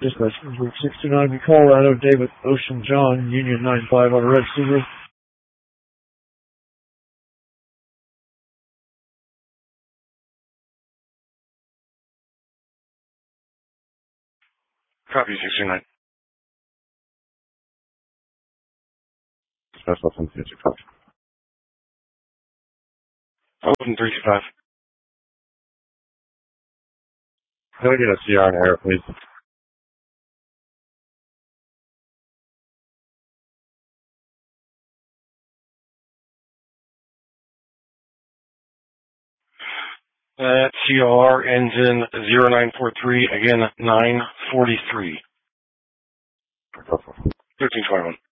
Dispatch, Route 629 in Colorado, David Ocean John, Union 95 on a red Subaru. Copy 629. Dispatch, left on 55. Open 325. Can I get a CR in air, please? That CR ends in 0943, again 943. 1321.